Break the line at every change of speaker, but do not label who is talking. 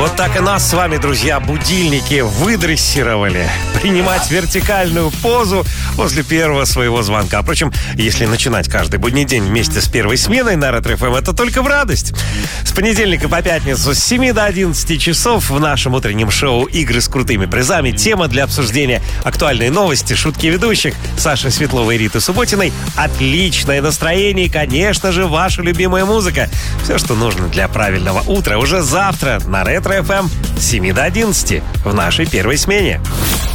Вот так и нас с вами, друзья, будильники выдрессировали принимать вертикальную позу после первого своего звонка. Впрочем, если начинать каждый будний день вместе с первой сменой на Ретро-ФМ, это только в радость. С понедельника по пятницу с 7 до 11 часов в нашем утреннем шоу «Игры с крутыми призами» тема для обсуждения: актуальные новости, шутки ведущих Саши Светловой и Риты Субботиной, отличное настроение и, конечно же, ваша любимая музыка. Все, что нужно для правильного утра, уже завтра на Ретро-ФМ с 7 до 11 в нашей первой смене.